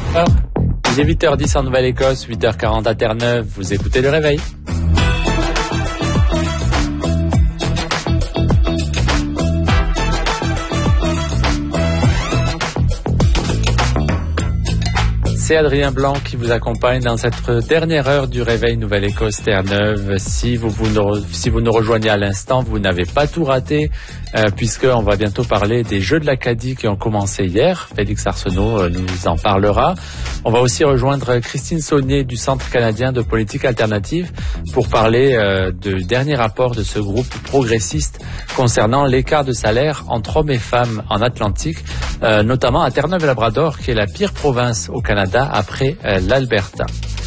Il est 8h10 en Nouvelle-Écosse, 8h40 à Terre-Neuve. Vous écoutez Le Réveil. C'est Adrien Blanc qui vous accompagne dans cette dernière heure du Réveil Nouvelle-Écosse Terre-Neuve. Si vous nous rejoignez à l'instant, vous n'avez pas tout raté, puisqu'on va bientôt parler des Jeux de l'Acadie qui ont commencé hier. Félix Arsenault nous en parlera. On va aussi rejoindre Christine Saunier du Centre canadien de politique alternative pour parler du dernier rapport de ce groupe progressiste concernant l'écart de salaire entre hommes et femmes en Atlantique, notamment à Terre-Neuve-Labrador, qui est la pire province au Canada après l'Alberta.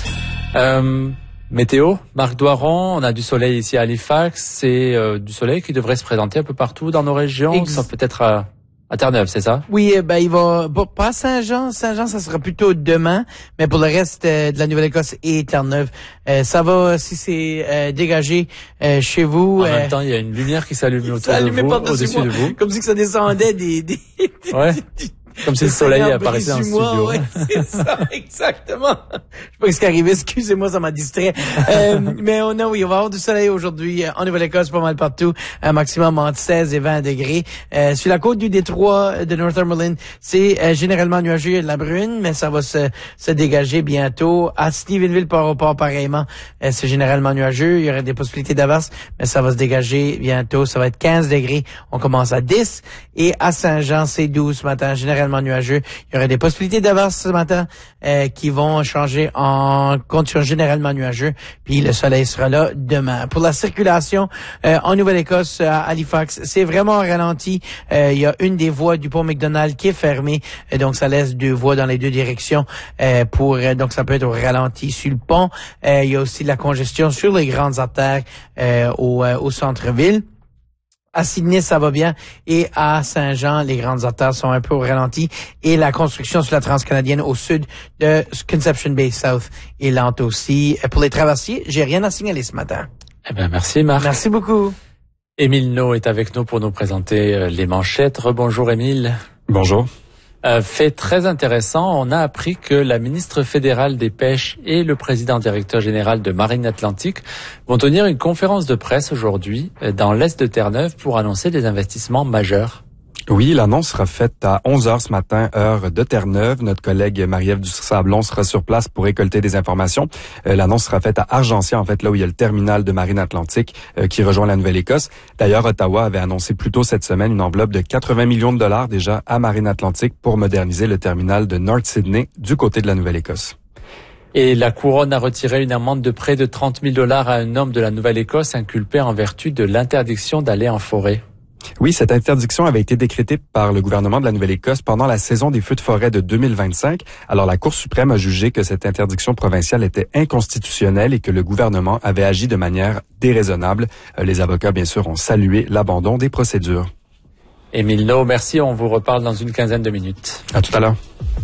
Météo, Marc Doiron, on a du soleil ici à Halifax, c'est du soleil qui devrait se présenter un peu partout dans nos régions, sauf peut-être à Terre-Neuve, c'est ça? Oui, il va pas à Saint-Jean. Saint-Jean, ça sera plutôt demain, mais pour le reste de la Nouvelle-Écosse et Terre-Neuve, ça va si c'est dégagé chez vous. En même temps, il y a une lumière qui s'allume autour de vous, au-dessus de vous. Comme si ça descendait des ouais. Comme si le soleil apparaissait en studio. Ouais, c'est ça, exactement. Je sais pas ce qui est arrivé, excusez-moi, ça m'a distrait. Mais on va avoir du soleil aujourd'hui en Nouvelle-Écosse, pas mal partout, un maximum entre 16 et 20 degrés. Sur la côte du détroit de Northumberland, c'est généralement nuageux, il y a de la brune, mais ça va se dégager bientôt. À Stephenville, Port-au-Port, pareillement, c'est généralement nuageux, il y aurait des possibilités d'averse, mais ça va se dégager bientôt. Ça va être 15 degrés, on commence à 10. Et à Saint-Jean, c'est 12 ce matin, généralement nuageux. Il y aurait des possibilités d'averse ce matin qui vont changer en conditions généralement nuageux. Puis le soleil sera là demain. Pour la circulation en Nouvelle-Écosse, à Halifax, c'est vraiment ralenti. Il y a une des voies du pont McDonald qui est fermée. Donc ça laisse deux voies dans les deux directions. Donc ça peut être au ralenti sur le pont. Il y a aussi de la congestion sur les grandes artères au centre-ville. À Sydney, ça va bien. Et à Saint-Jean, les grandes artères sont un peu au ralenti. Et la construction sur la transcanadienne au sud de Conception Bay South est lente aussi. Pour les traversiers, j'ai rien à signaler ce matin. Eh bien, merci Marc. Merci beaucoup. Émile No est avec nous pour nous présenter les manchettes. Rebonjour Émile. Bonjour. Fait très intéressant, on a appris que la ministre fédérale des Pêches et le président directeur général de Marine Atlantique vont tenir une conférence de presse aujourd'hui dans l'est de Terre-Neuve pour annoncer des investissements majeurs. Oui, l'annonce sera faite à 11h ce matin, heure de Terre-Neuve. Notre collègue Marie-Ève Dusablon sera sur place pour récolter des informations. L'annonce sera faite à Argentia, en fait, là où il y a le terminal de Marine Atlantique qui rejoint la Nouvelle-Écosse. D'ailleurs, Ottawa avait annoncé plus tôt cette semaine une enveloppe de 80 millions de dollars déjà à Marine Atlantique pour moderniser le terminal de North Sydney du côté de la Nouvelle-Écosse. Et la couronne a retiré une amende de près de 30 000 dollars à un homme de la Nouvelle-Écosse inculpé en vertu de l'interdiction d'aller en forêt. Oui, cette interdiction avait été décrétée par le gouvernement de la Nouvelle-Écosse pendant la saison des feux de forêt de 2025. Alors, la Cour suprême a jugé que cette interdiction provinciale était inconstitutionnelle et que le gouvernement avait agi de manière déraisonnable. Les avocats, bien sûr, ont salué l'abandon des procédures. Émile No, merci. On vous reparle dans une quinzaine de minutes. À tout à l'heure.